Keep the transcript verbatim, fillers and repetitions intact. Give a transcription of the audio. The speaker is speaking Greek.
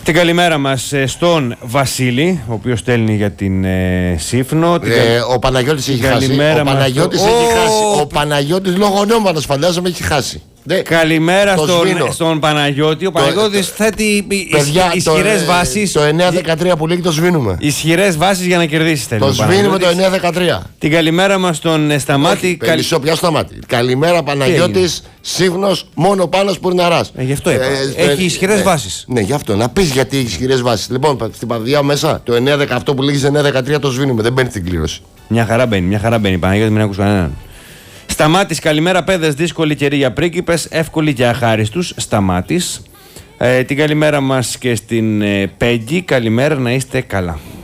Την καλημέρα μας στον Βασίλη, ο οποίος στέλνει για την ε, Σύφνο. Την ε, κα... Ο Παναγιώτης έχει χάσει. Ο Παναγιώτης στο... έχει oh! χάσει. Ο Παναγιώτης λόγω ονόματος φαντάζομαι έχει χάσει. Ναι. Καλημέρα στον, στον Παναγιώτη. Ο το, Παναγιώτης το, θέτει ισχυρές το, βάσεις. Το εννιά δεκατρία που λέγει το σβήνουμε. Ισχυρές βάσεις για να κερδίσει θέλει. Το σβήνουμε το εννιά δεκατρία. Την καλημέρα μας στον Σταμάτη. Καλησό, πια Σταμάτη. Καλημέρα Παναγιώτης, Σύγχνος, μόνο Πάνος Πουρναράς. Ε, γι' αυτό είπα. Ε, έχει ισχυρές ε, βάσεις. Ναι, γι' αυτό. Να πεις γιατί έχει ισχυρές βάσεις. Λοιπόν, στην παδιά μέσα το εννιά δεκατρία, αυτό που λέγει εννιά δεκατρία το σβήνουμε. Δεν μπαίνει στην κλήρωση. Μια χαρά μπαίνει, μια χαρά μπαίνει. Παναγιώτη, μην ακούς κανέναν. Σταμάτης, καλημέρα παιδες, δύσκολη καιρή για πρίγκιπες, εύκολη για αχάριστους. Σταμάτης. Ε, την καλημέρα μας και στην ε, Πέγγι, καλημέρα, να είστε καλά.